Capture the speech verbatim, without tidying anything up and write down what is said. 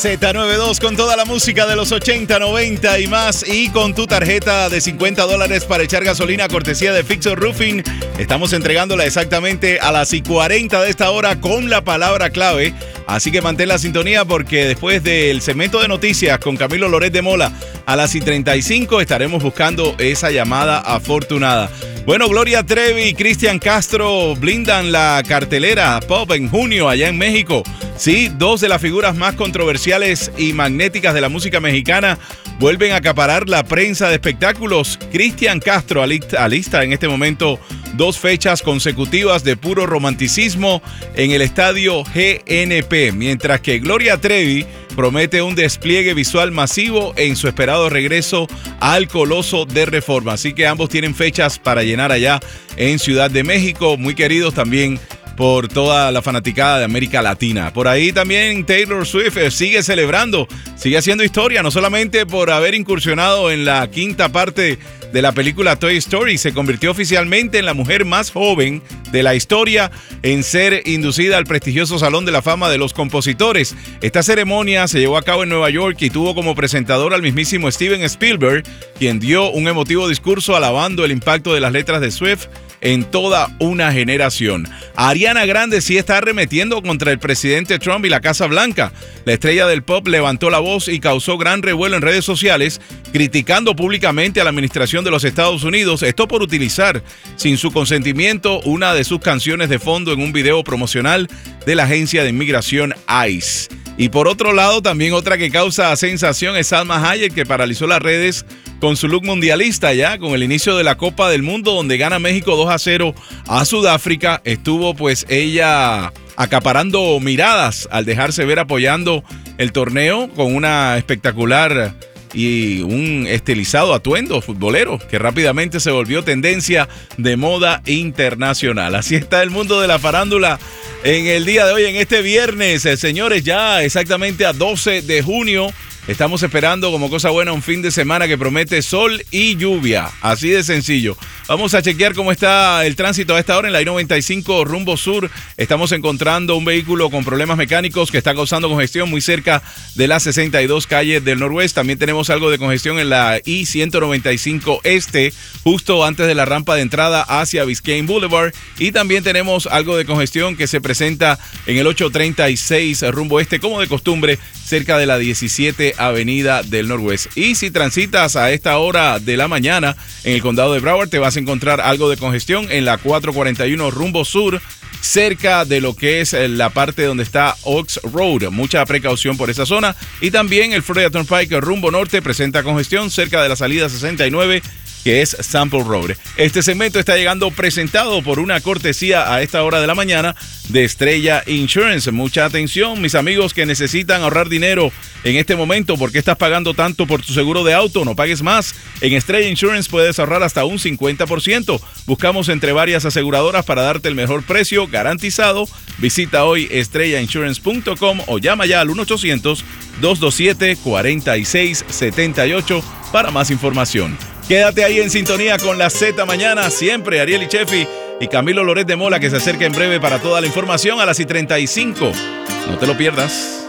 Z noventa y dos con toda la música de los ochenta, noventa y más, y con tu tarjeta de cincuenta dólares para echar gasolina cortesía de Fixer Roofing. Estamos entregándola exactamente a las y cuarenta de esta hora con la palabra clave. Así que mantén la sintonía porque después del segmento de noticias con Camilo Loret de Mola a las y treinta y cinco estaremos buscando esa llamada afortunada. Bueno, Gloria Trevi y Cristian Castro blindan la cartelera pop en junio allá en México. Sí, dos de las figuras más controversiales y magnéticas de la música mexicana vuelven a acaparar la prensa de espectáculos. Cristian Castro alista, alista en este momento dos fechas consecutivas de puro romanticismo en el estadio G N P, mientras que Gloria Trevi promete un despliegue visual masivo en su esperado regreso al Coloso de Reforma. Así que ambos tienen fechas para llenar allá en Ciudad de México, muy queridos también por toda la fanaticada de América Latina. Por ahí también Taylor Swift sigue celebrando, sigue haciendo historia, no solamente por haber incursionado en la quinta parte de la película Toy Story, se convirtió oficialmente en la mujer más joven de la historia en ser inducida al prestigioso Salón de la Fama de los Compositores. Esta ceremonia se llevó a cabo en Nueva York y tuvo como presentador al mismísimo Steven Spielberg, quien dio un emotivo discurso alabando el impacto de las letras de Swift en toda una generación. Ariana Grande sí está arremetiendo contra el presidente Trump y la Casa Blanca. La estrella del pop levantó la voz y causó gran revuelo en redes sociales, criticando públicamente a la administración de los Estados Unidos, esto por utilizar sin su consentimiento una de sus canciones de fondo en un video promocional de la agencia de inmigración ICE. Y por otro lado, también otra que causa sensación es Salma Hayek, que paralizó las redes con su look mundialista ya, con el inicio de la Copa del Mundo, donde gana México dos a cero a Sudáfrica. Estuvo pues ella acaparando miradas al dejarse ver apoyando el torneo con una espectacular y un estilizado atuendo futbolero que rápidamente se volvió tendencia de moda internacional. Así está el mundo de la farándula en el día de hoy, en este viernes. Eh, señores, ya exactamente a doce de junio. Estamos esperando como cosa buena un fin de semana que promete sol y lluvia. Así de sencillo. Vamos a chequear cómo está el tránsito a esta hora en la I noventa y cinco rumbo sur. Estamos encontrando un vehículo con problemas mecánicos que está causando congestión muy cerca de la sesenta y dos calle del Noroeste. También tenemos algo de congestión en la I ciento noventa y cinco este, justo antes de la rampa de entrada hacia Biscayne Boulevard. Y también tenemos algo de congestión que se presenta en el ochocientos treinta y seis rumbo este, como de costumbre, cerca de la diecisiete Avenida del Noroeste. Y si transitas a esta hora de la mañana en el condado de Broward, te vas a encontrar algo de congestión en la cuatrocientos cuarenta y uno rumbo sur, cerca de lo que es la parte donde está Oaks Road. Mucha precaución por esa zona. Y también el Florida Turnpike rumbo norte presenta congestión cerca de la salida sesenta y nueve, que es Sample Road. Este segmento está llegando presentado por una cortesía a esta hora de la mañana de Estrella Insurance. Mucha atención, mis amigos que necesitan ahorrar dinero en este momento. ¿Por qué estás pagando tanto por tu seguro de auto? No pagues más. En Estrella Insurance puedes ahorrar hasta un cincuenta por ciento. Buscamos entre varias aseguradoras para darte el mejor precio garantizado. Visita hoy estrella insurance punto com o llama ya al uno ochocientos, dos dos siete, cuatro seis siete ocho para más información. Quédate ahí en sintonía con la Z Mañana, siempre Ariel y Chefi y Camilo Loret de Mola, que se acerca en breve para toda la información a las y treinta y cinco. No te lo pierdas.